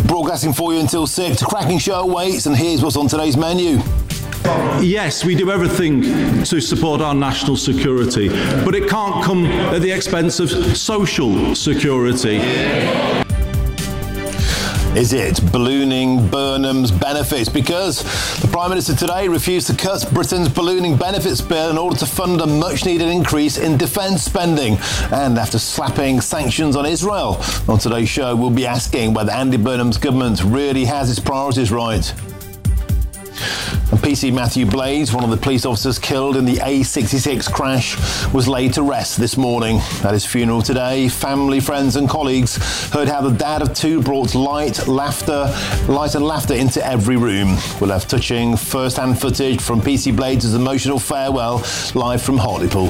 Broadcasting for you until 6. A cracking show awaits, and here's what's on today's menu. Yes, we do everything to support our national security, but it can't come at the expense of social security. Is it ballooning Burnham's benefits? Because the Prime Minister today refused to cut Britain's ballooning benefits bill in order to fund a much-needed increase in defence spending. And after slapping sanctions on Israel. On today's show, we'll be asking whether Andy Burnham's government really has its priorities right. And PC Matthew Blades, one of the police officers killed in the A66 crash, was laid to rest this morning. At his funeral today, family, friends and colleagues heard how the dad of two brought light and laughter into every room. We'll have touching first-hand footage from PC Blades' emotional farewell live from Hartlepool.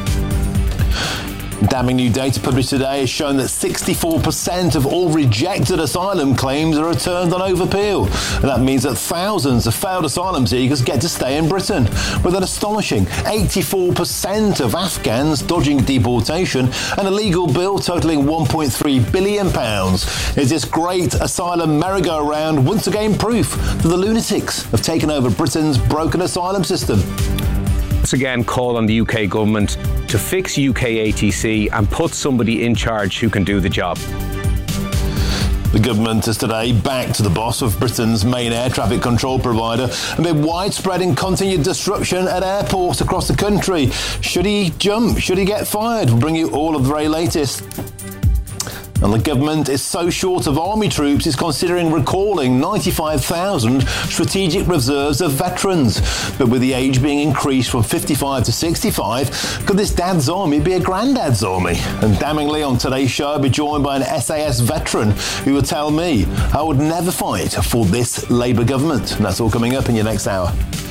Damning new data published today has shown that 64% of all rejected asylum claims are returned on overappeal. And that means that thousands of failed asylum seekers get to stay in Britain, with an astonishing 84% of Afghans dodging deportation and a legal bill totalling £1.3 billion. Is this great asylum merry-go-round once again proof that the lunatics have taken over Britain's broken asylum system? Once again call on the UK government to fix UK ATC and put somebody in charge who can do the job. The government is today back to the boss of Britain's main air traffic control provider amid widespread and continued disruption at airports across the country. Should he jump? Should he get fired? We'll bring you all of the very latest. And the government is so short of army troops, it's considering recalling 95,000 strategic reserves of veterans. But with the age being increased from 55 to 65, could this dad's army be a granddad's army? And damningly, on today's show, I'll be joined by an SAS veteran who will tell me I would never fight for this Labour government. And that's all coming up in your next hour.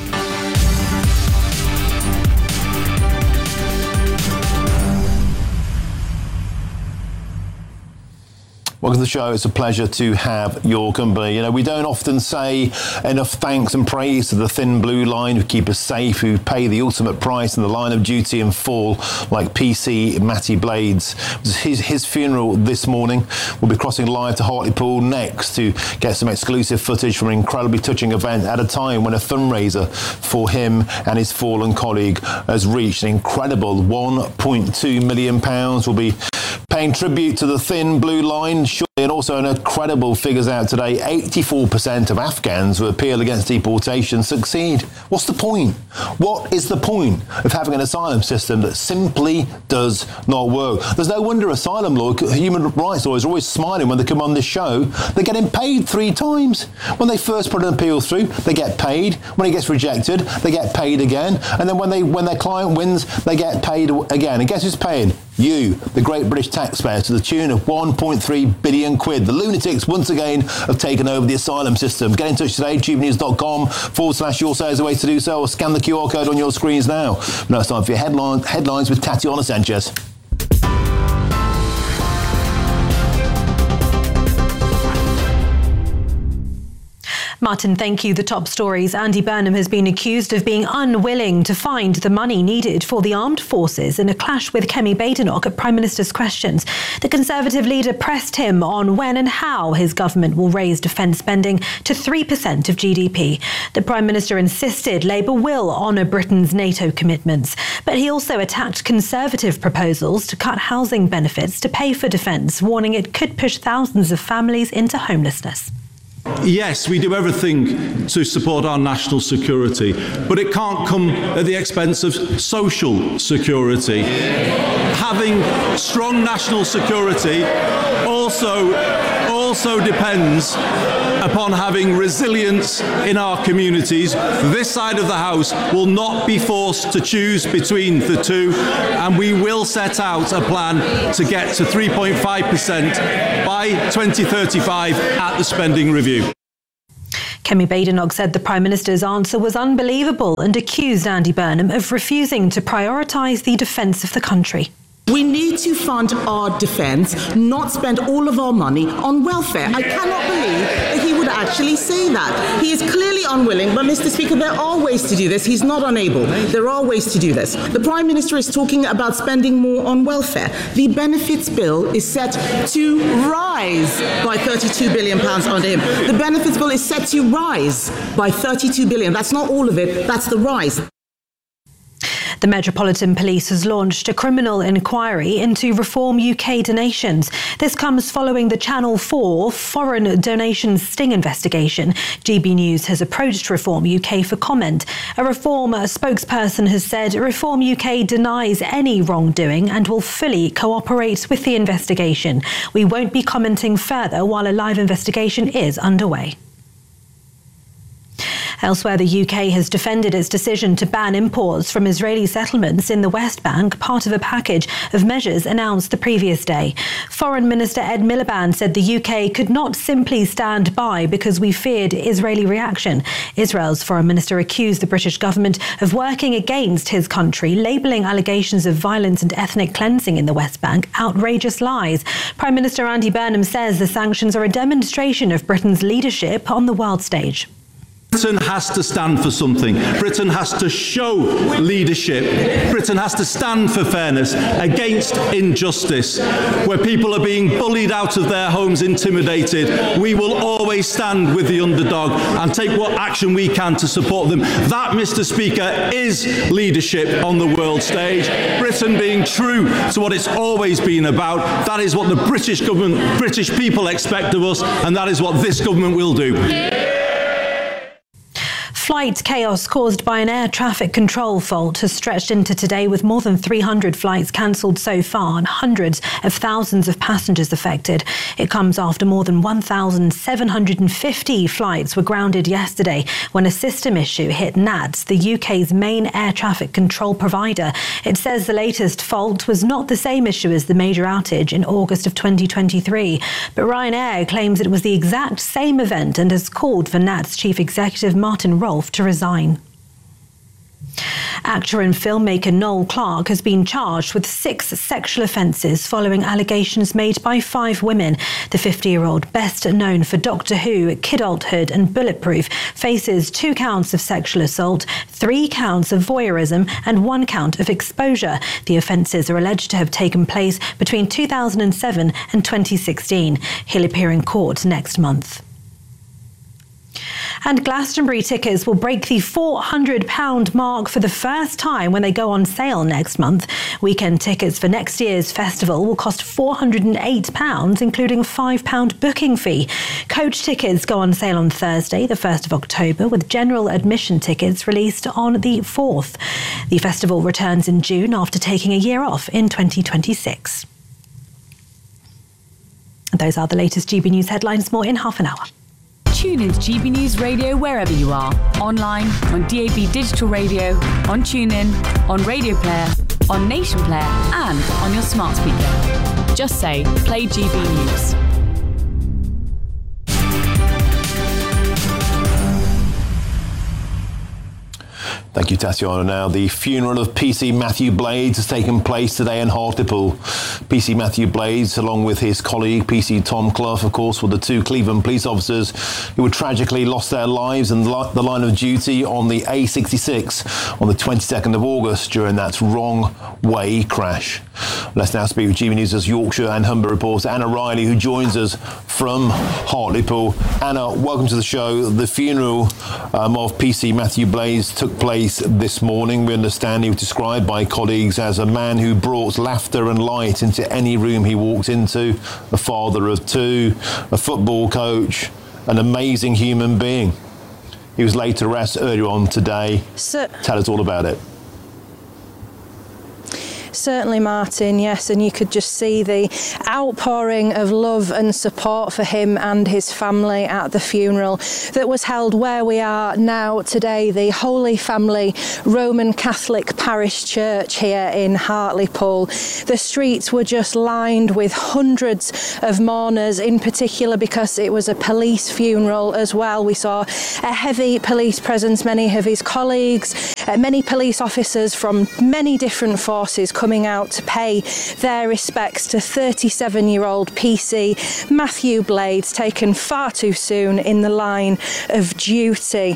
Welcome to the show. It's a pleasure to have your company. You know, we don't often say enough thanks and praise to the thin blue line who keep us safe, who pay the ultimate price in the line of duty in full, like PC Matty Blades. His funeral this morning. We'll be crossing live to Hartlepool next to get some exclusive footage from an incredibly touching event at a time when a fundraiser for him and his fallen colleague has reached an incredible £1.2 million. We'll be paying tribute to the thin blue line shortly, and also an incredible figures out today. 84% of Afghans who appeal against deportation succeed. What's the point? What is the point of having an asylum system that simply does not work? There's no wonder asylum lawyers, human rights lawyers are always smiling when they come on this show. They're getting paid 3 times. When they first put an appeal through, they get paid. When it gets rejected, they get paid again. And then when their client wins, they get paid again. And guess who's paying? You, the great British taxpayer, to the tune of £1.3 billion. The lunatics once again have taken over the asylum system. Get in touch today, tubenews.com/your say is the way to do so, or scan the QR code on your screens now. Now it's time for your headlines with Tatiana Sanchez. Martin, thank you. The top stories. Andy Burnham has been accused of being unwilling to find the money needed for the armed forces in a clash with Kemi Badenoch at Prime Minister's questions. The Conservative leader pressed him on when and how his government will raise defence spending to 3% of GDP. The Prime Minister insisted Labour will honour Britain's NATO commitments, but he also attacked Conservative proposals to cut housing benefits to pay for defence, warning it could push thousands of families into homelessness. Yes, we do everything to support our national security, but it can't come at the expense of social security. Having strong national security also depends upon having resilience in our communities. This side of the House will not be forced to choose between the two, and we will set out a plan to get to 3.5% by 2035 at the spending review. Kemi Badenoch said the Prime Minister's answer was unbelievable and accused Andy Burnham of refusing to prioritise the defence of the country. We need to fund our defence, not spend all of our money on welfare. I cannot believe that he would actually say that. He is clearly unwilling, but Mr. Speaker, there are ways to do this. He's not unable. There are ways to do this. The Prime Minister is talking about spending more on welfare. The benefits bill is set to rise by £32 billion under him. The benefits bill is set to rise by £32 billion. That's not all of it, that's the rise. The Metropolitan Police has launched a criminal inquiry into Reform UK donations. This comes following the Channel 4 foreign donations sting investigation. GB News has approached Reform UK for comment. A Reform spokesperson has said Reform UK denies any wrongdoing and will fully cooperate with the investigation. We won't be commenting further while a live investigation is underway. Elsewhere, the UK has defended its decision to ban imports from Israeli settlements in the West Bank, part of a package of measures announced the previous day. Foreign Minister Ed Miliband said the UK could not simply stand by because we feared Israeli reaction. Israel's foreign minister accused the British government of working against his country, labelling allegations of violence and ethnic cleansing in the West Bank outrageous lies. Prime Minister Andy Burnham says the sanctions are a demonstration of Britain's leadership on the world stage. Britain has to stand for something. Britain has to show leadership. Britain has to stand for fairness against injustice. Where people are being bullied out of their homes, intimidated, we will always stand with the underdog and take what action we can to support them. That, Mr. Speaker, is leadership on the world stage. Britain being true to what it's always been about. That is what the British government, British people expect of us, and that is what this government will do. Flight chaos caused by an air traffic control fault has stretched into today, with more than 300 flights cancelled so far and hundreds of thousands of passengers affected. It comes after more than 1,750 flights were grounded yesterday when a system issue hit NATS, the UK's main air traffic control provider. It says the latest fault was not the same issue as the major outage in August of 2023, but Ryanair claims it was the exact same event and has called for NATS chief executive Martin Rolfe to resign. Actor and filmmaker Noel Clarke has been charged with 6 sexual offences following allegations made by 5 women. The 50-year-old, best known for Doctor Who, Kidulthood and Bulletproof, faces 2 counts of sexual assault, 3 counts of voyeurism and 1 count of exposure. The offences are alleged to have taken place between 2007 and 2016. He'll appear in court next month. And Glastonbury tickets will break the £400 mark for the first time when they go on sale next month. Weekend tickets for next year's festival will cost £408, including a £5 booking fee. Coach tickets go on sale on Thursday, the 1st of October, with general admission tickets released on the 4th. The festival returns in June after taking a year off in 2026. Those are the latest GB News headlines. More in half an hour. Tune into GB News Radio wherever you are. Online, on DAB Digital Radio, on TuneIn, on Radio Player, on Nation Player and on your smart speaker. Just say, play GB News. Thank you, Tatiana. Now, the funeral of PC Matthew Blades has taken place today in Hartlepool. PC Matthew Blades, along with his colleague PC Tom Clough, of course, were the 2 Cleveland police officers who were tragically lost their lives in the line of duty on the A66 on the 22nd of August during that wrong way crash. Let's now speak with GB News' Yorkshire and Humber reporter Anna Riley, who joins us from Hartlepool. Anna, welcome to the show. The funeral of PC Matthew Blades took place this morning. We understand he was described by colleagues as a man who brought laughter and light into any room he walked into, a father of 2, a football coach, an amazing human being. He was laid to rest earlier on today. Tell us all about it. Certainly, Martin, yes, and you could just see the outpouring of love and support for him and his family at the funeral that was held where we are now today, the Holy Family Roman Catholic Parish Church here in Hartlepool. The streets were just lined with hundreds of mourners, in particular because it was a police funeral as well. We saw a heavy police presence, many of his colleagues, many police officers from many different forces coming out to pay their respects to 37-year-old PC Matthew Blades, taken far too soon in the line of duty.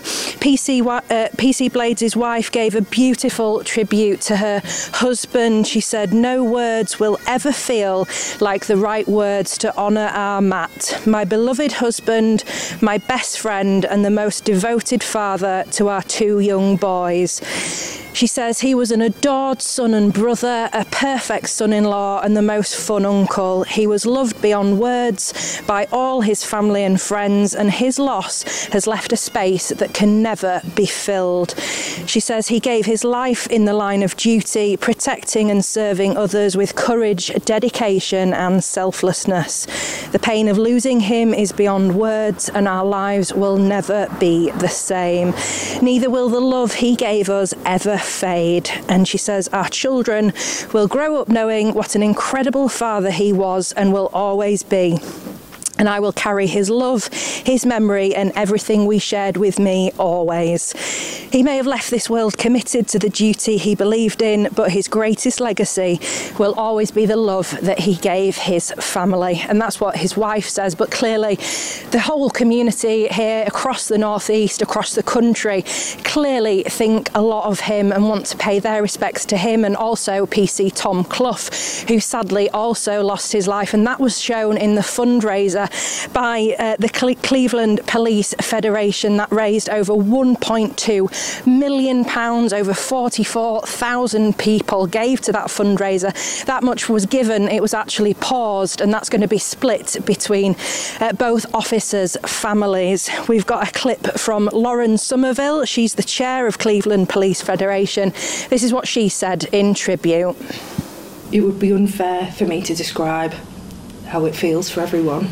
PC Blades' wife gave a beautiful tribute to her husband. She said, "No words will ever feel like the right words to honour our Matt, my beloved husband, my best friend and the most devoted father to our two young boys." She says he was an adored son and brother, a perfect son-in-law and the most fun uncle. He was loved beyond words by all his family and friends, and his loss has left a space that can never be filled. She says he gave his life in the line of duty, protecting and serving others with courage, dedication and selflessness. The pain of losing him is beyond words, and our lives will never be the same. Neither will the love he gave us ever fade. And she says our children will grow up knowing what an incredible father he was and will always be. And I will carry his love, his memory and everything we shared with me always. He may have left this world committed to the duty he believed in, but his greatest legacy will always be the love that he gave his family. And that's what his wife says. But clearly the whole community here across the northeast, across the country, clearly think a lot of him and want to pay their respects to him, and also PC Tom Clough, who sadly also lost his life. And that was shown in the fundraiser by the Cleveland Police Federation that raised over £1.2 million. Over 44,000 people gave to that fundraiser. That much was given. It was actually paused, and that's going to be split between both officers' families. We've got a clip from Lauren Somerville. She's the chair of Cleveland Police Federation. This is what she said in tribute. It would be unfair for me to describe how it feels for everyone.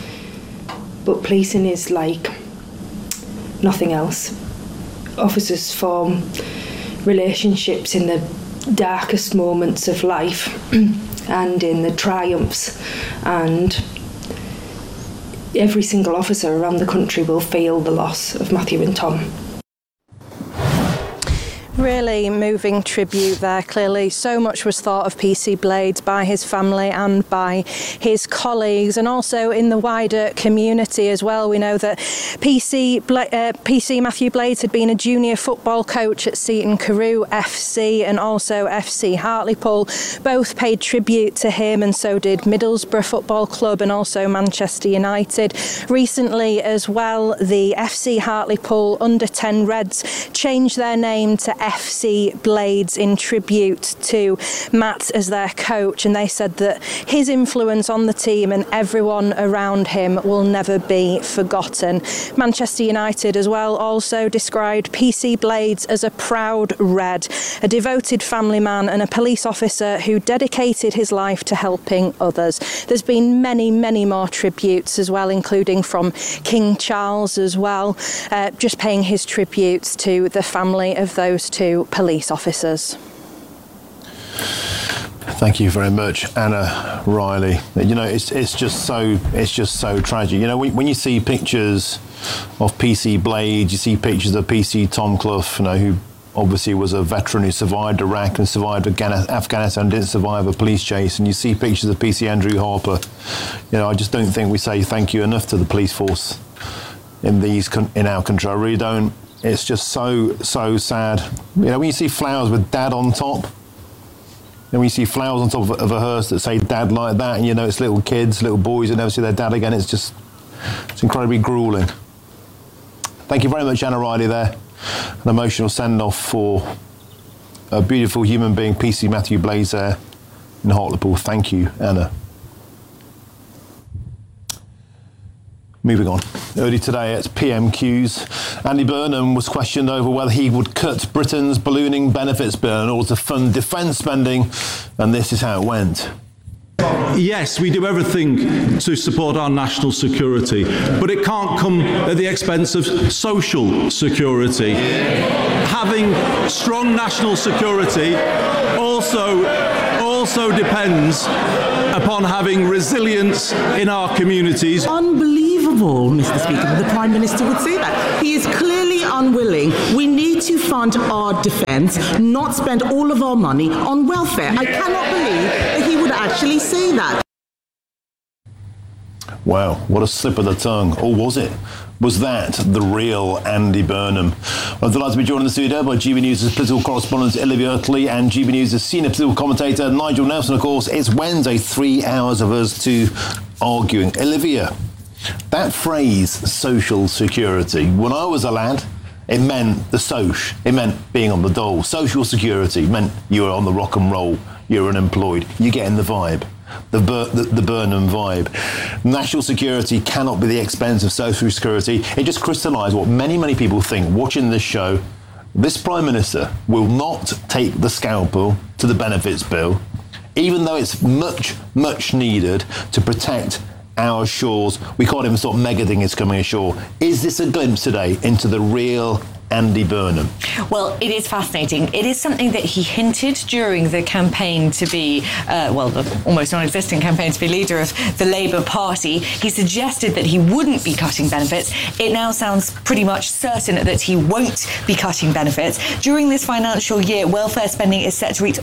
But policing is like nothing else. Officers form relationships in the darkest moments of life and in the triumphs, and every single officer around the country will feel the loss of Matthew and Tom. Really moving tribute there. Clearly so much was thought of PC Blades by his family and by his colleagues, and also in the wider community as well. We know that PC Matthew Blades had been a junior football coach at Seaton Carew FC and also FC Hartlepool. Both paid tribute to him, and so did Middlesbrough Football Club and also Manchester United. Recently as well, the FC Hartlepool under-10 Reds changed their name to FC Blades in tribute to Matt as their coach, and they said that his influence on the team and everyone around him will never be forgotten. Manchester United as well also described PC Blades as a proud Red, a devoted family man and a police officer who dedicated his life to helping others. There's been many, many more tributes as well, including from King Charles as well, just paying his tributes to the family of those two police officers. Thank you very much, Anna Riley. You know, it's just so tragic. You know, when you see pictures of PC Blades, you see pictures of PC Tom Clough, you know, who obviously was a veteran who survived Iraq and survived Afghanistan, didn't survive a police chase, and you see pictures of PC Andrew Harper. You know, I just don't think we say thank you enough to the police force in our country. I really don't. It's just so sad. You know, when you see flowers with Dad on top, and when you see flowers on top of a hearse that say Dad like that, and you know it's little kids, little boys that never see their dad again, it's incredibly gruelling. Thank you very much, Anna Riley, there. An emotional send-off for a beautiful human being, PC Matthew Blades there in Hartlepool. Thank you, Anna. Moving on. Early today at PMQs, Andy Burnham was questioned over whether he would cut Britain's ballooning benefits bill in order to fund defence spending, and this is how it went. Yes, we do everything to support our national security, but it can't come at the expense of social security. Having strong national security also depends upon having resilience in our communities. Unbelievable, Mr. Speaker, that the Prime Minister would say that. He is clearly unwilling. We need to fund our defence, not spend all of our money on welfare. I cannot believe that he would actually say that. Wow, what a slip of the tongue. Or was it? Was that the real Andy Burnham? I'm delighted to be joined in the studio by GB News' political correspondent Olivia Utley and GB News' senior political commentator Nigel Nelson. Of course, it's Wednesday, 3 hours of us two arguing. Olivia, that phrase, social security, when I was a lad, it meant the soch. It meant being on the dole. Social security meant you were on the rock and roll. You were unemployed. You're getting the vibe. The Burnham vibe. National security cannot be the expense of social security. It just crystallised what many people think watching this show. This Prime Minister will not take the scalpel to the benefits bill, even though it's much needed to protect our shores. We can't even stop megading it's coming ashore. Is this a glimpse today into the real Andy Burnham? Well, it is fascinating. It is something that he hinted during the campaign to be, the almost non-existent campaign to be leader of the Labour Party. He suggested that he wouldn't be cutting benefits. It now sounds pretty much certain that he won't be cutting benefits. During this financial year, welfare spending is set to reach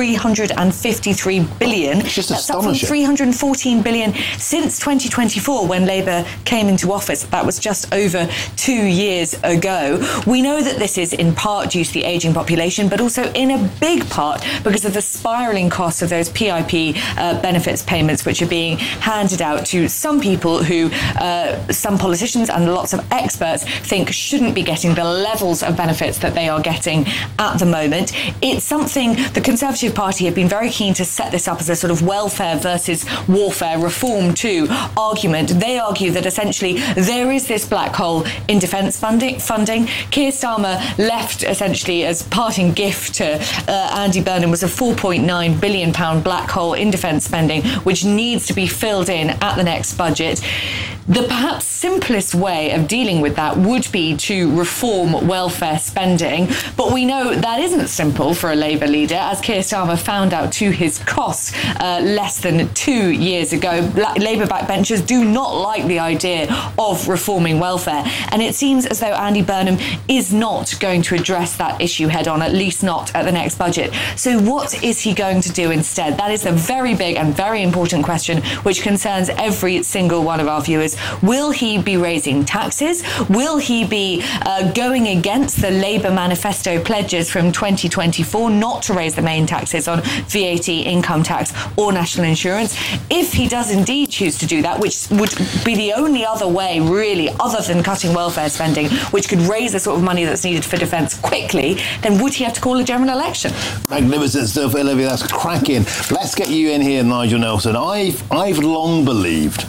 $353 billion. It's just That's astonishing. up from $314 billion since 2024 when Labour came into office. That was just over 2 years ago. We know that this is in part due to the ageing population, but also in a big part because of the spiralling costs of those PIP benefits payments, which are being handed out to some people who some politicians and lots of experts think shouldn't be getting the levels of benefits that they are getting at the moment. It's something the Conservative Party have been very keen to set this up as a sort of welfare versus warfare, reform too argument. They argue that essentially there is this black hole in defence funding. Keir Starmer left essentially as parting gift to Andy Burnham was a £4.9 billion black hole in defence spending, which needs to be filled in at the next budget. The perhaps simplest way of dealing with that would be to reform welfare spending, but we know that isn't simple for a Labour leader, as Keir Starmer found out to his cost less than 2 years ago. Labour backbenchers do not like the idea of reforming welfare, and it seems as though Andy Burnham is not going to address that issue head on, at least not at the next budget. So what is he going to do instead? That is a very big and very important question which concerns every single one of our viewers. Will he be raising taxes? Will he be going against the Labour manifesto pledges from 2024 not to raise the main taxes on VAT, income tax or national insurance? If he does indeed choose to do that, which would be the only other way really other than cutting welfare spending, which could raise the sort of money that's needed for defence quickly, then would he have to call a general election? Magnificent stuff, Olivia. That's cracking. Let's get you in here, Nigel Nelson. I've long believed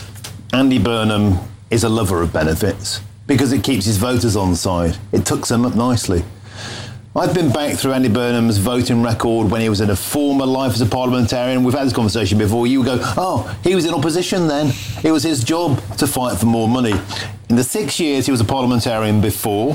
Andy Burnham is a lover of benefits because it keeps his voters on side. It tucks them up nicely. I've been back through Andy Burnham's voting record when he was in a former life as a parliamentarian. We've had this conversation before. You go, oh, he was in opposition then. It was his job to fight for more money. In the 6 years he was a parliamentarian before,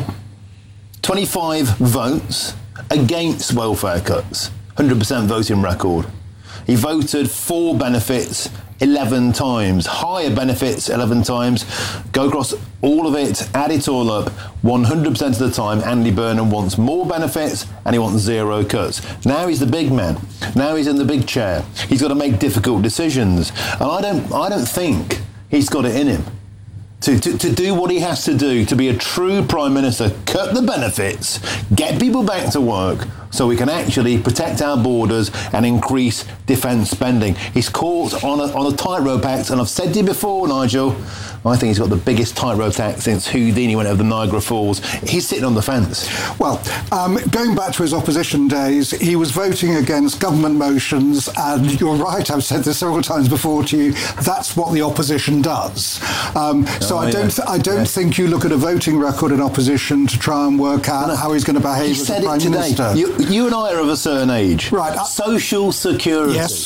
25 votes against welfare cuts, 100% voting record. He voted for benefits 11 times, higher benefits 11 times. Go across all of it, add it all up. 100% of the time, Andy Burnham wants more benefits and he wants zero cuts. Now he's the big man. Now he's in the big chair. He's got to make difficult decisions. And I don't think he's got it in him to do what he has to do to be a true Prime Minister, cut the benefits, get people back to work so we can actually protect our borders and increase defence spending. He's caught on a tightrope act, and I've said to you before, Nigel, I think he's got the biggest tightrope act since Houdini went over the Niagara Falls. He's sitting on the fence. Well, going back to his opposition days, he was voting against government motions, and you're right, I've said this several times before to you, that's what the opposition does. I don't think you look at a voting record in opposition to try and work out how he's going to behave as a Prime Minister. You and I are of a certain age. Right. Social security. Yes.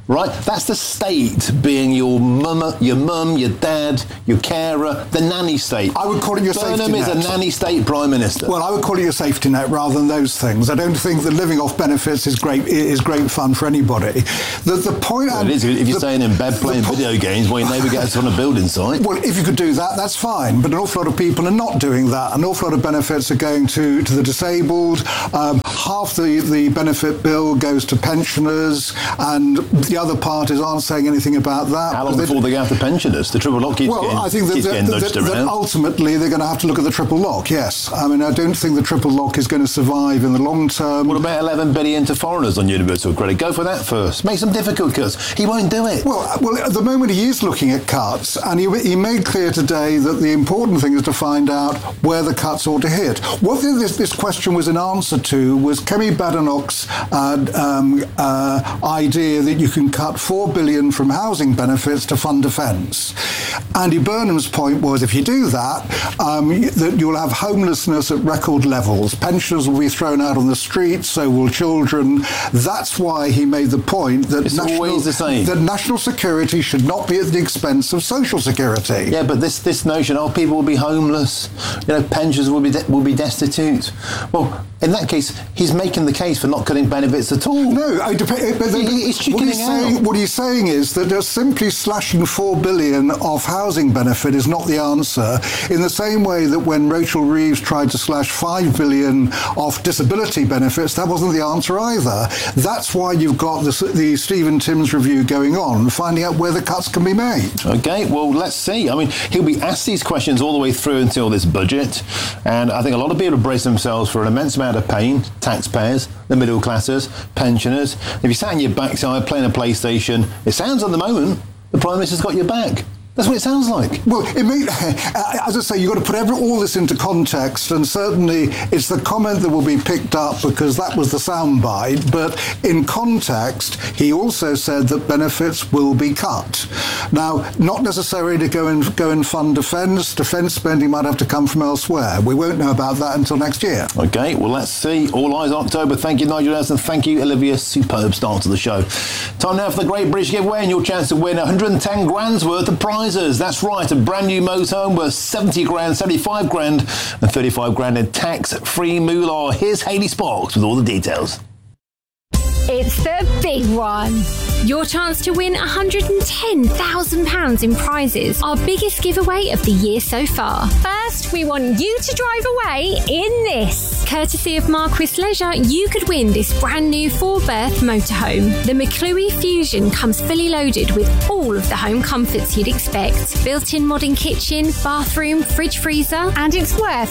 right? That's the state being your mum, your dad, your carer, the nanny state. I would call it your safety net. Burnham is a nanny state Prime Minister. Well, I would call it your safety net rather than those things. I don't think that living off benefits is great fun for anybody. The point... Well, it is. If you're staying in bed playing video games while your neighbour gets on a building site. Well, if you could do that, that's fine. But an awful lot of people are not doing that. An awful lot of benefits are going to the disabled. Half the benefit bill goes to pensioners, and the other parties aren't saying anything about that. How long before they go after pensioners? The triple lock keeps getting nudged around. That ultimately they're going to have to look at the triple lock, yes. I mean, I don't think the triple lock is going to survive in the long term. What about 11 billion to foreigners on universal credit? Go for that first. Make some difficult cuts. He won't do it. Well, at the moment he is looking at cuts, and he made clear today that the important thing is to find out where the cuts ought to hit. What this question was in answer to was Kemi Badenoch's idea that you can cut $4 billion from housing benefits to fund defence. Andy Burnham's point was if you do that, that you'll have homelessness at record levels. Pensioners will be thrown out on the streets, so will children. That's why he made the point that national security should not be at the expense of social security. Yeah, but this notion, people will be homeless, pensioners will be destitute. Well, in that case, he's making the case for not cutting benefits at all. No, he's chickening out. What he's saying is that just simply slashing $4 billion off housing benefit is not the answer, in the same way that when Rachel Reeves tried to slash $5 billion off disability benefits, that wasn't the answer either. That's why you've got the Stephen Timms review going on, finding out where the cuts can be made. OK, well, let's see. I mean, he'll be asked these questions all the way through until this budget, and I think a lot of people have braced themselves for an immense amount of pain. Taxpayers, the middle classes, pensioners. If you sat on your backside playing a PlayStation, it sounds at the moment the Prime Minister's got your back. That's what it sounds like. Well, as I say, you've got to put all this into context, and certainly it's the comment that will be picked up because that was the soundbite. But in context, he also said that benefits will be cut. Now, not necessarily to go and fund defence. Defence spending might have to come from elsewhere. We won't know about that until next year. OK, well, let's see. All eyes on October. Thank you, Nigel Nelson. Thank you, Olivia. Superb start to the show. Time now for the Great British Giveaway and your chance to win 110 grand's worth of prizes. That's right, a brand new motorhome worth 70 grand, 75 grand and 35 grand in tax-free moolah. Here's Hayley Sparks with all the details. It's the big one. Your chance to win £110,000 in prizes. Our biggest giveaway of the year so far. First, we want you to drive away in this. Courtesy of Marquis Leisure, you could win this brand new 4-berth motorhome. The McClue Fusion comes fully loaded with all of the home comforts you'd expect. Built-in modern kitchen, bathroom, fridge freezer, and it's worth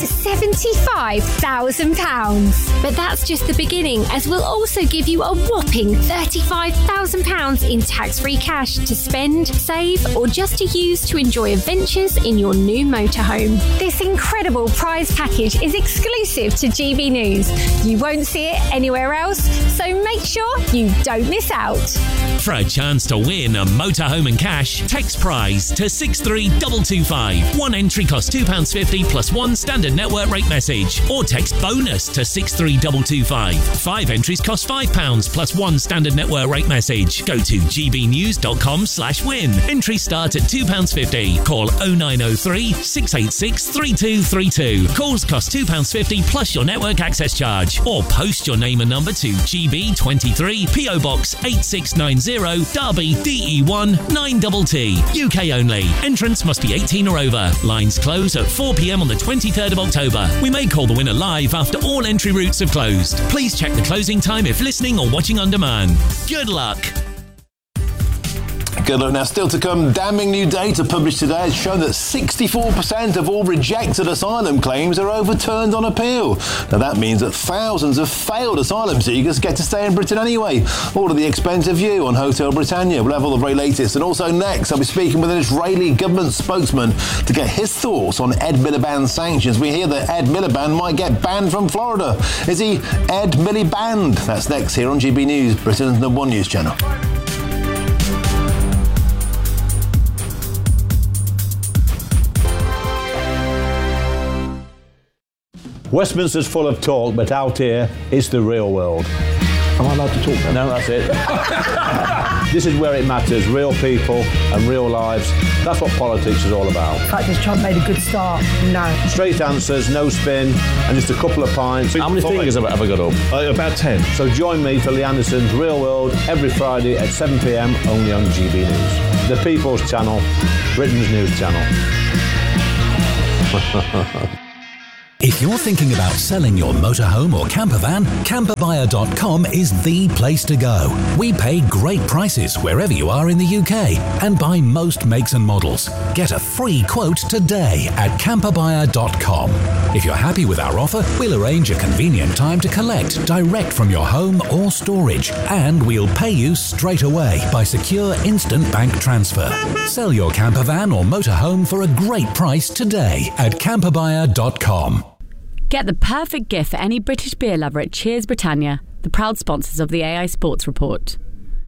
£75,000. But that's just the beginning, as we'll also give you a whopping £35,000 in tax-free cash to spend, save, or just to use to enjoy adventures in your new motorhome. This incredible prize package is exclusive to GB News. You won't see it anywhere else, so make sure you don't miss out. For a chance to win a motorhome and cash, text prize to 63225. One entry costs £2.50 plus one standard network rate message, or text bonus to 63225. 5 entries cost £5 plus one standard network rate message. Go to gbnews.com/win. Entries start at £2.50. Call 0903 686 3232. Calls cost £2.50 plus your network access charge. Or post your name and number to GB23 PO Box 8690 Derby DE1 9TT. UK only. Entrance must be 18 or over. Lines close at 4 p.m. on the 23rd of October. We may call the winner live after all entry routes have closed. Please check the closing time if listening or watching on demand. Good luck. Good luck. Now, still to come, damning new data published today has shown that 64% of all rejected asylum claims are overturned on appeal. Now, that means that thousands of failed asylum seekers get to stay in Britain anyway, all at the expense of you on Hotel Britannia. We'll have all the very latest. And also next, I'll be speaking with an Israeli government spokesman to get his thoughts on Ed Miliband's sanctions. We hear that Ed Miliband might get banned from Florida. Is he Ed Miliband? That's next here on GB News, Britain's #1 news channel. Westminster's full of talk, but out here, it's the real world. Am I allowed to talk now? No, that's it. This is where it matters, real people and real lives. That's what politics is all about. In fact, has Trump made a good start? No. Straight answers, no spin, and just a couple of pints. How many fingers have I got up? About 10. So join me for Lee Anderson's Real World every Friday at 7 p.m, only on GB News. The People's Channel, Britain's news channel. If you're thinking about selling your motorhome or camper van, camperbuyer.com is the place to go. We pay great prices wherever you are in the UK and buy most makes and models. Get a free quote today at camperbuyer.com. If you're happy with our offer, we'll arrange a convenient time to collect direct from your home or storage, and we'll pay you straight away by secure instant bank transfer. Sell your camper van or motorhome for a great price today at camperbuyer.com. Get the perfect gift for any British beer lover at Cheers Britannia, the proud sponsors of the AI Sports Report.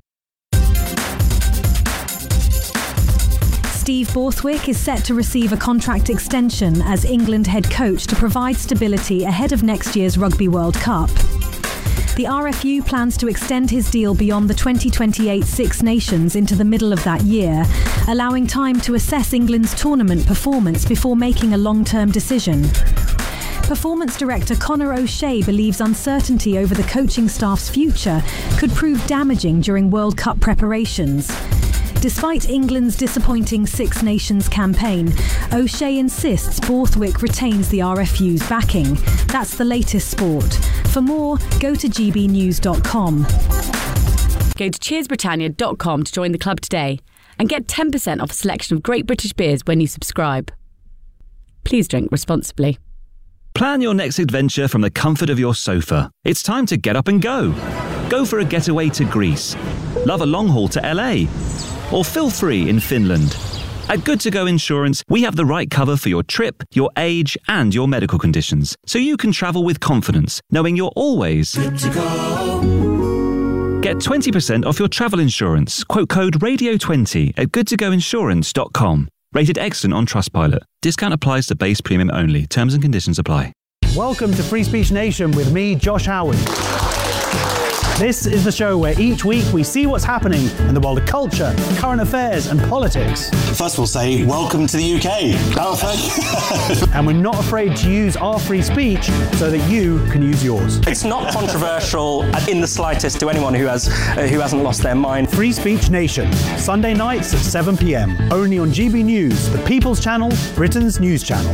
Steve Borthwick is set to receive a contract extension as England head coach to provide stability ahead of next year's Rugby World Cup. The RFU plans to extend his deal beyond the 2028 Six Nations into the middle of that year, allowing time to assess England's tournament performance before making a long-term decision. Performance director Conor O'Shea believes uncertainty over the coaching staff's future could prove damaging during World Cup preparations. Despite England's disappointing Six Nations campaign, O'Shea insists Borthwick retains the RFU's backing. That's the latest sport. For more, go to gbnews.com. Go to cheersbritannia.com to join the club today and get 10% off a selection of great British beers when you subscribe. Please drink responsibly. Plan your next adventure from the comfort of your sofa. It's time to get up and go. Go for a getaway to Greece. Love a long haul to LA. Or feel free in Finland. At Good To Go Insurance, we have the right cover for your trip, your age, and your medical conditions, so you can travel with confidence, knowing you're always good to go. Get 20% off your travel insurance. Quote code RADIO20 at goodtogoinsurance.com. Rated excellent on Trustpilot. Discount applies to base premium only. Terms and conditions apply. Welcome to Free Speech Nation with me, Josh Howard. This is the show where each week we see what's happening in the world of culture, current affairs and politics. First we'll say, welcome to the UK. Oh, thank you. And we're not afraid to use our free speech so that you can use yours. It's not controversial in the slightest to anyone who hasn't lost their mind. Free Speech Nation, Sunday nights at 7 p.m. Only on GB News, the People's Channel, Britain's news channel.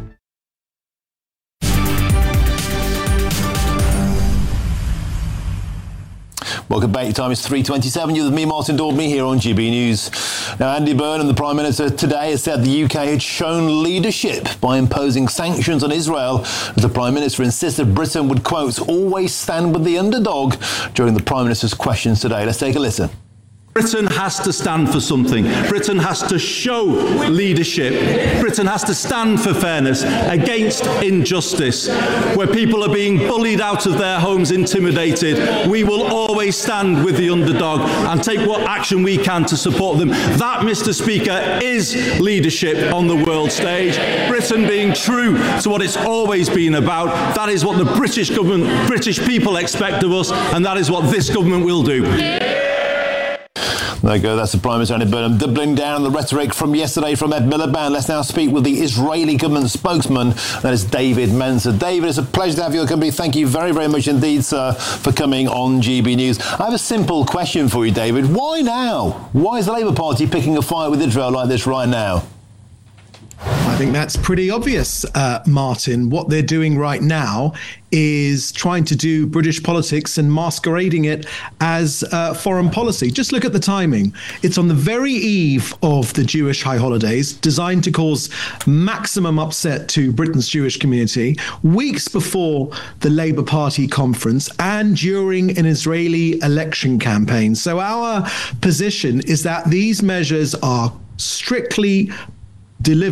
Welcome back. Your time is 3:27. You're with me, Martin Daubney, here on GB News. Now, Andy Burnham, the Prime Minister, today has said the UK had shown leadership by imposing sanctions on Israel. The Prime Minister insisted Britain would, quote, always stand with the underdog during the Prime Minister's questions today. Let's take a listen. Britain has to stand for something. Britain has to show leadership. Britain has to stand for fairness against injustice. Where people are being bullied out of their homes, intimidated, we will always stand with the underdog and take what action we can to support them. That, Mr. Speaker, is leadership on the world stage. Britain being true to what it's always been about. That is what the British government, British people expect of us, and that is what this government will do. There you go, that's the Prime Minister, Andy Burnham, doubling down the rhetoric from yesterday from Ed Miliband. Let's now speak with the Israeli government spokesman, that is David Mencer. David, it's a pleasure to have your company. Thank you very, very much indeed, sir, for coming on GB News. I have a simple question for you, David. Why now? Why is the Labour Party picking a fight with Israel like this right now? I think that's pretty obvious, Martin. What they're doing right now is trying to do British politics and masquerading it as foreign policy. Just look at the timing. It's on the very eve of the Jewish high holidays, designed to cause maximum upset to Britain's Jewish community, weeks before the Labour Party conference and during an Israeli election campaign. So our position is that these measures are strictly delivered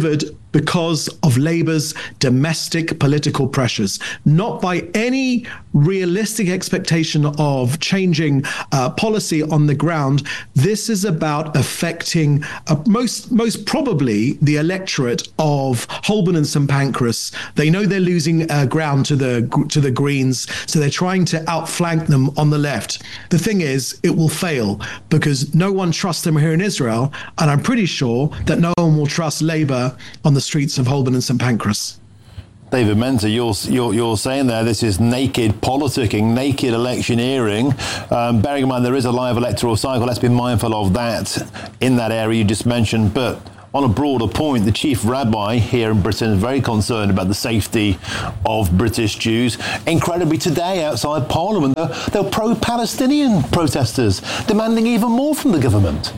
because of Labour's domestic political pressures, not by any realistic expectation of changing policy on the ground. This is about affecting most probably the electorate of Holborn and St Pancras. They know they're losing ground to the Greens, so they're trying to outflank them on the left. The thing is, it will fail because no one trusts them here in Israel, and I'm pretty sure that no one will trust Labour on the streets of Holborn and St Pancras. David Menzer, you're saying there this is naked politicking, naked electioneering. Bearing in mind there is a live electoral cycle, let's be mindful of that in that area you just mentioned. But on a broader point, the chief rabbi here in Britain is very concerned about the safety of British Jews. Incredibly, today outside Parliament, there were pro-Palestinian protesters demanding even more from the government.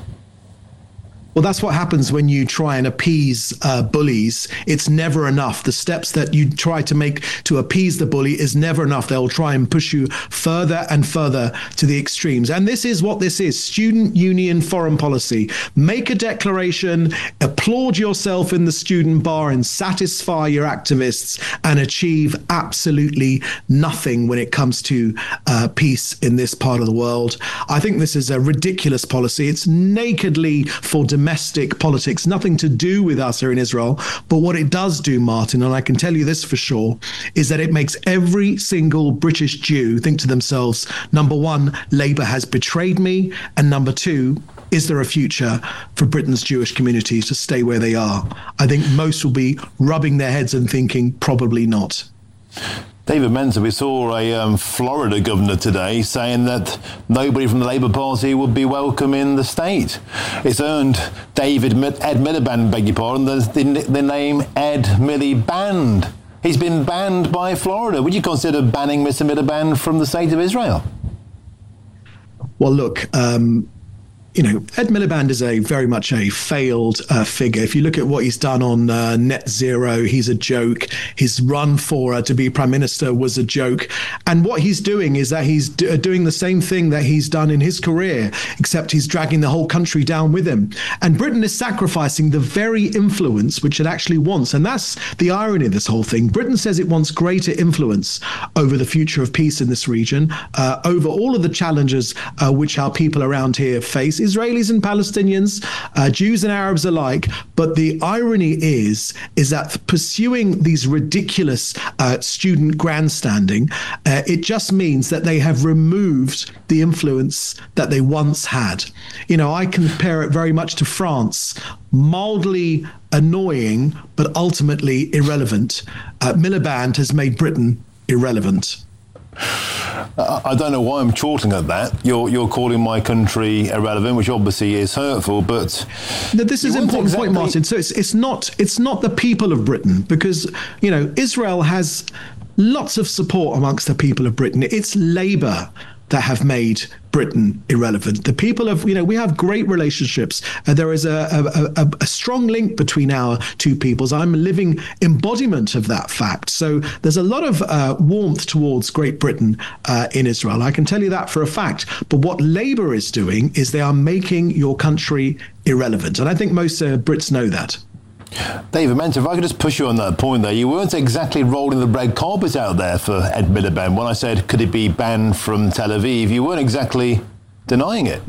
Well, that's what happens when you try and appease bullies. It's never enough. The steps that you try to make to appease the bully is never enough. They'll try and push you further and further to the extremes. And this is what this is: student union foreign policy. Make a declaration, applaud yourself in the student bar and satisfy your activists, and achieve absolutely nothing when it comes to peace in this part of the world. I think this is a ridiculous policy. It's nakedly for domestic politics, nothing to do with us here in Israel. But what it does do, Martin, and I can tell you this for sure, is that it makes every single British Jew think to themselves, number one, Labour has betrayed me, and number two, is there a future for Britain's Jewish communities to stay where they are? I think most will be rubbing their heads and thinking probably not. David Menzer, we saw a Florida governor today saying that nobody from the Labour Party would be welcome in the state. It's earned Ed Miliband, beg your pardon, the name Ed Miliband. He's been banned by Florida. Would you consider banning Mr. Miliband from the state of Israel? Well, look, Ed Miliband is very much a failed figure. If you look at what he's done on net zero, he's a joke. His run to be prime minister was a joke. And what he's doing is that he's doing the same thing that he's done in his career, except he's dragging the whole country down with him. And Britain is sacrificing the very influence which it actually wants. And that's the irony of this whole thing. Britain says it wants greater influence over the future of peace in this region, over all of the challenges which our people around here face. Israelis and Palestinians, Jews and Arabs alike. But the irony is that pursuing these ridiculous student grandstanding, it just means that they have removed the influence that they once had. I compare it very much to France. Mildly annoying, but ultimately irrelevant. Miliband has made Britain irrelevant. I don't know why I'm chortling at that. You're calling my country irrelevant, which obviously is hurtful, but no, this is an important point, Martin. So it's not the people of Britain, because Israel has lots of support amongst the people of Britain. It's Labour that have made Britain irrelevant. The people of, we have great relationships. There is a strong link between our two peoples. I'm a living embodiment of that fact. So there's a lot of warmth towards Great Britain in Israel. I can tell you that for a fact. But what Labour is doing is they are making your country irrelevant. And I think most Brits know that. David Menzer, if I could just push you on that point there, you weren't exactly rolling the red carpet out there for Ed Miliband. When I said, could it be banned from Tel Aviv, you weren't exactly denying it.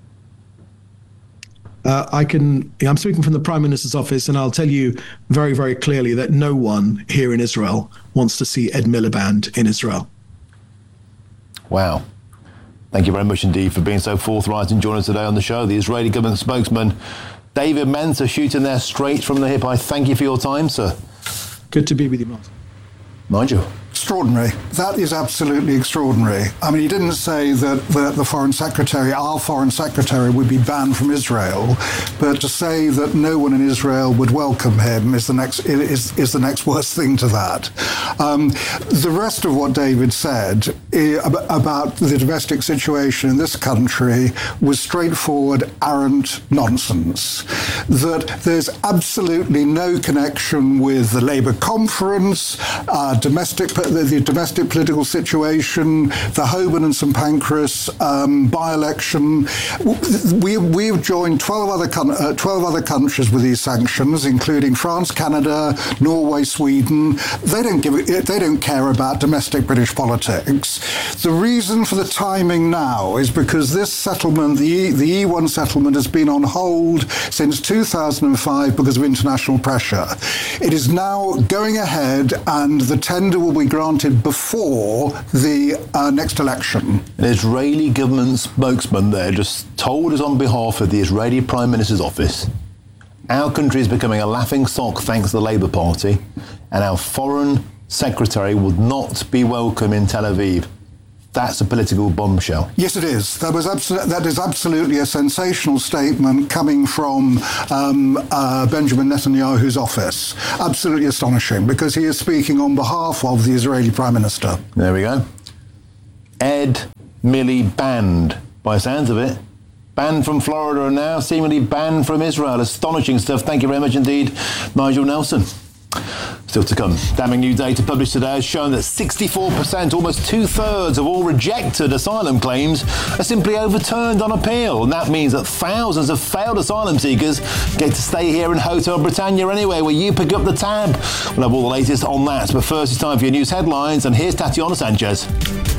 I'm speaking from the Prime Minister's office, and I'll tell you very, very clearly that no one here in Israel wants to see Ed Miliband in Israel. Wow. Thank you very much indeed for being so forthright and joining us today on the show. The Israeli government spokesman, David Menzer, shooting there straight from the hip. I thank you for your time, sir. Good to be with you, Martin. Nigel. Extraordinary. That is absolutely extraordinary. I mean, he didn't say that the Foreign Secretary, our Foreign Secretary, would be banned from Israel, but to say that no one in Israel would welcome him is the next worst thing to that. The rest of what David said about the domestic situation in this country was straightforward, arrant nonsense. That there's absolutely no connection with the Labour conference, domestic the domestic political situation, the Holborn and St Pancras by-election. We've joined 12 other countries with these sanctions, including France, Canada, Norway, Sweden. They don't care about domestic British politics. The reason for the timing now is because this settlement, the E1 settlement, has been on hold since 2005 because of international pressure. It is now going ahead, and the tender will be granted before the next election. An Israeli government spokesman there just told us on behalf of the Israeli Prime Minister's office, our country is becoming a laughingstock thanks to the Labour Party, and our foreign secretary would not be welcome in Tel Aviv. That's a political bombshell. Yes, it is. That is absolutely a sensational statement coming from Benjamin Netanyahu's office. Absolutely astonishing, because he is speaking on behalf of the Israeli Prime Minister. There we go. Ed Miliband banned, by sounds of it. Banned from Florida and now seemingly banned from Israel. Astonishing stuff. Thank you very much indeed, Nigel Nelson. Still to come. Damning new data published today has shown that 64%, almost two-thirds of all rejected asylum claims are simply overturned on appeal. And that means that thousands of failed asylum seekers get to stay here in Hotel Britannia anyway, where you pick up the tab. We'll have all the latest on that. But first, it's time for your news headlines. And here's Tatiana Sanchez.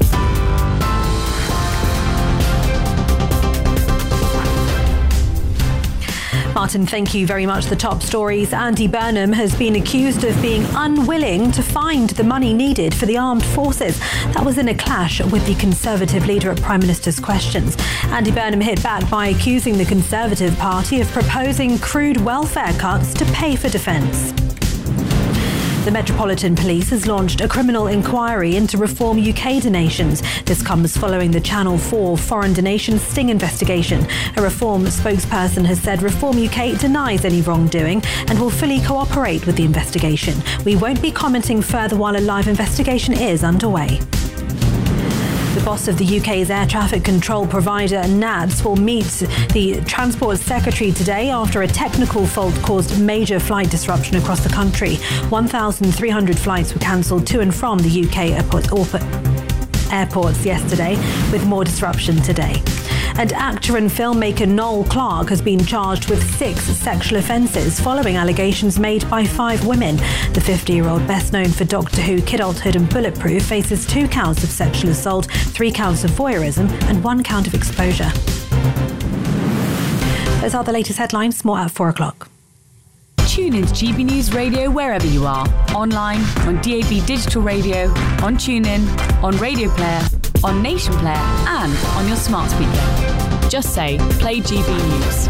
Martin, thank you very much. The top stories. Andy Burnham has been accused of being unwilling to find the money needed for the armed forces. That was in a clash with the Conservative leader at Prime Minister's Questions. Andy Burnham hit back by accusing the Conservative Party of proposing crude welfare cuts to pay for defence. The Metropolitan Police has launched a criminal inquiry into Reform UK donations. This comes following the Channel 4 foreign donation sting investigation. A Reform spokesperson has said Reform UK denies any wrongdoing and will fully cooperate with the investigation. We won't be commenting further while a live investigation is underway. The boss of the UK's air traffic control provider, NATS, will meet the Transport Secretary today after a technical fault caused major flight disruption across the country. 1,300 flights were cancelled to and from the UK airports yesterday, with more disruption today. And actor and filmmaker Noel Clarke has been charged with 6 sexual offences following allegations made by 5 women. The 50-year-old, best known for Doctor Who, Kidulthood and Bulletproof, faces 2 counts of sexual assault, 3 counts of voyeurism and 1 count of exposure. Those are the latest headlines. More at 4 o'clock. Tune into GB News Radio wherever you are. Online, on DAB Digital Radio, on TuneIn, on Radio Player, on Nation Player and on your smart speaker. Just say, play GB News.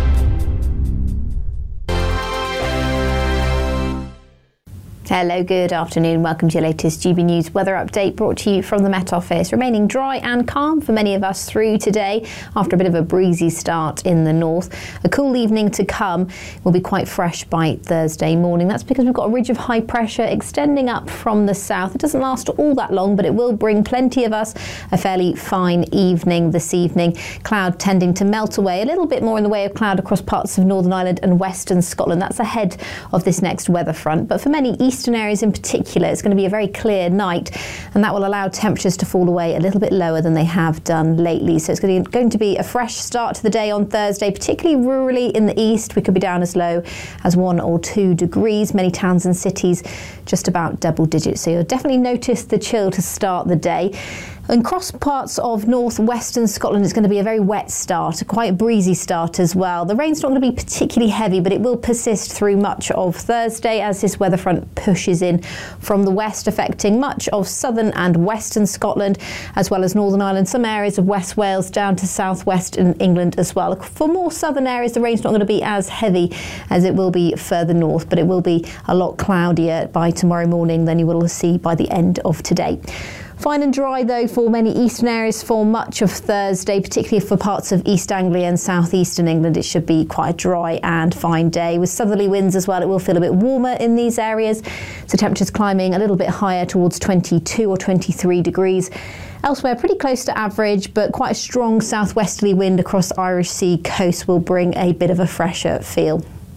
Hello, good afternoon. Welcome to your latest GB News weather update, brought to you from the Met Office. Remaining dry and calm for many of us through today after a bit of a breezy start in the north. A cool evening to come. Will be quite fresh by Thursday morning. That's because we've got a ridge of high pressure extending up from the south. It doesn't last all that long, but it will bring plenty of us a fairly fine evening this evening. Cloud tending to melt away, a little bit more in the way of cloud across parts of Northern Ireland and Western Scotland. That's ahead of this next weather front. But for many eastern areas in particular, it's going to be a very clear night, and that will allow temperatures to fall away a little bit lower than they have done lately. So it's going to be a fresh start to the day on Thursday, particularly rurally in the east. We could be down as low as 1 or 2 degrees. Many towns and cities just about double digits. So you'll definitely notice the chill to start the day. In cross parts of northwestern Scotland, it's going to be a very wet start, a quite breezy start as well. The rain's not going to be particularly heavy, but it will persist through much of Thursday as this weather front pushes in from the west, affecting much of southern and western Scotland, as well as Northern Ireland, some areas of West Wales down to southwestern England as well. For more southern areas, the rain's not going to be as heavy as it will be further north, but it will be a lot cloudier by tomorrow morning than you will see by the end of today. Fine and dry, though, for many eastern areas for much of Thursday, particularly for parts of East Anglia and southeastern England. It should be quite a dry and fine day. With southerly winds as well, it will feel a bit warmer in these areas. So temperatures climbing a little bit higher towards 22 or 23 degrees. Elsewhere, pretty close to average, but quite a strong southwesterly wind across the Irish Sea coast will bring a bit of a fresher feel.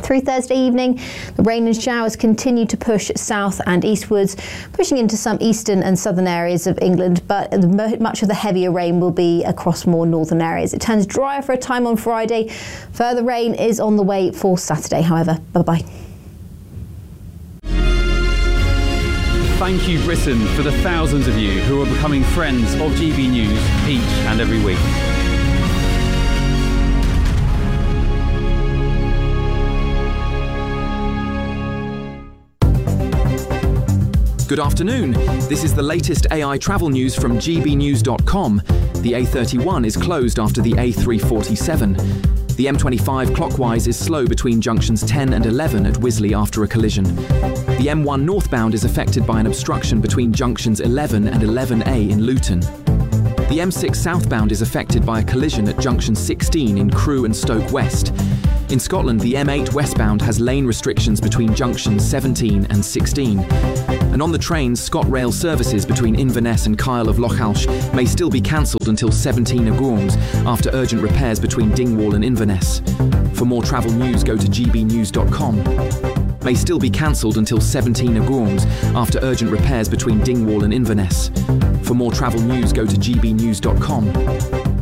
Through Thursday evening, the rain and showers continue to push south and eastwards, pushing into some eastern and southern areas of England, but much of the heavier rain will be across more northern areas. It turns drier for a time on Friday. Further rain is on the way for Saturday, however. Bye-bye. Thank you, Britain, for the thousands of you who are becoming friends of GB News each and every week. Good afternoon. This is the latest AI travel news from gbnews.com. The A31 is closed after the A347. The M25 clockwise is slow between junctions 10 and 11 at Wisley after a collision. The M1 northbound is affected by an obstruction between junctions 11 and 11A in Luton. The M6 southbound is affected by a collision at junction 16 in Crewe and Stoke West. In Scotland, the M8 westbound has lane restrictions between junctions 17 and 16. And on the trains, ScotRail services between Inverness and Kyle of Lochalsh may still be cancelled until 17 Agorms after urgent repairs between Dingwall and Inverness. For more travel news, go to gbnews.com. May still be cancelled until 17 Agorms after urgent repairs between Dingwall and Inverness. For more travel news, go to gbnews.com.